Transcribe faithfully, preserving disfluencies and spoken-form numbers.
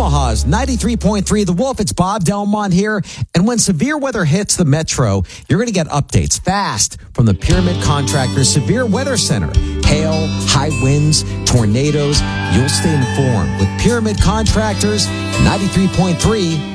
Omaha's ninety-three point three The Wolf. It's Bob Delmont here. And when severe weather hits the metro, you're going to get updates fast from the Pyramid Contractors Severe Weather Center. Hail, high winds, tornadoes. You'll stay informed with Pyramid Contractors ninety-three point three